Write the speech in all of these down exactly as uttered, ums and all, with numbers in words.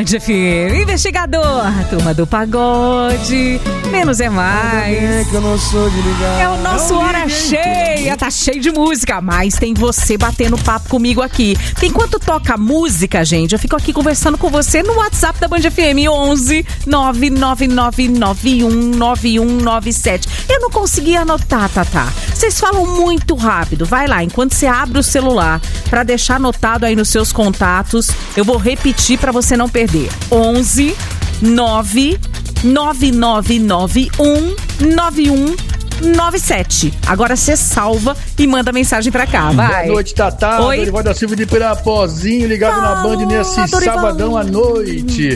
Band F M, investigador, turma do pagode, menos é mais. É que eu não sou de ligar. É o nosso Hora Cheia, tá cheio de música, mas tem você batendo papo comigo aqui. Enquanto toca música, gente, eu fico aqui conversando com você no WhatsApp da Band F M, onze nove nove nove nove um nove um nove sete. Eu não consegui anotar, Tatá. Vocês falam muito rápido. Vai lá, enquanto você abre o celular pra deixar anotado aí nos seus contatos, eu vou repetir pra você não perder. onze nove nove nove nove um nove um nove sete. Agora você salva e manda mensagem pra cá, vai. Boa noite, Tatá. Oi. Dorival da Silva de Pirapozinho, ligado Oh, na Band nesse Dorival. sabadão à noite.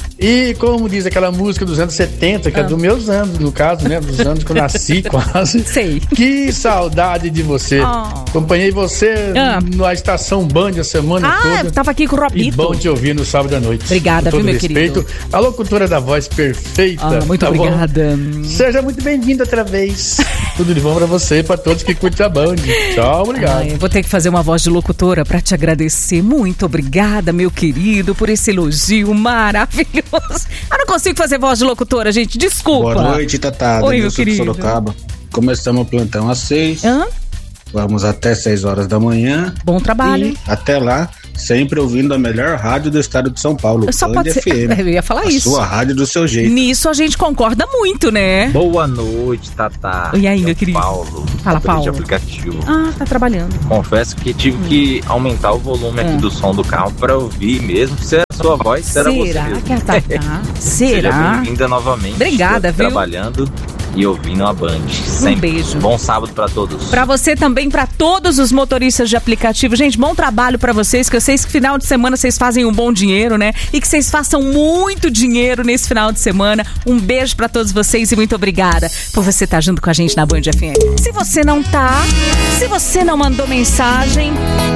E como diz aquela música dos anos setenta, que Ah. é dos meus anos, no caso, né? Dos anos que eu nasci quase. Sei. Que saudade de você. Oh. Acompanhei você Ah. na estação Band a semana Ah, toda. eu tava aqui com o E Robito. bom te ouvir no sábado à noite. Obrigada, Com todo viu, meu respeito. querido? A locutora da voz perfeita. Ah, muito tá bom? obrigada. Seja muito bem-vindo outra vez. Tudo de bom pra você e pra todos que curtem a Band. Tchau, obrigado. Ai, eu vou ter que fazer uma voz de locutora pra te agradecer. Muito obrigada, meu querido, por esse elogio maravilhoso. Eu não consigo fazer voz de locutora, gente. Desculpa. Boa noite, Tatá. Oi, meu Denilson de querido. Sorocaba. Começamos o plantão às seis. Hã? Vamos até seis horas da manhã. Bom trabalho. E até lá, sempre ouvindo a melhor rádio do estado de São Paulo, Só Band pode ser. F M. Eu ia falar a isso. Sua rádio do seu jeito. Nisso a gente concorda muito, né? Boa noite, Tatá. E aí, É meu o querido? Paulo, Fala, motorista Paulo. de aplicativo. Ah, tá trabalhando. Confesso que tive que aumentar o volume aqui Hum. do som do carro pra ouvir mesmo. Se é a sua voz, será você Será mesmo. que é a Tatá? Seja Será? bem-vinda novamente. Obrigada, Estou viu? Trabalhando e ouvindo a Band. Sempre. beijo. Bom sábado pra todos. Pra você também, pra todos os motoristas de aplicativo. Gente, bom trabalho pra vocês, que eu sei que final de semana vocês fazem um bom dinheiro, né? E que vocês façam muito dinheiro nesse final de semana. Um beijo pra todos vocês e muito obrigada por você estar junto com a gente na Band F M. Se você não tá, se você não mandou mensagem,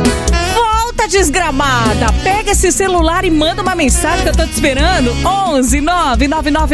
volta desgramada. Pega esse celular e manda uma mensagem que eu tô te esperando. onze nove nove nove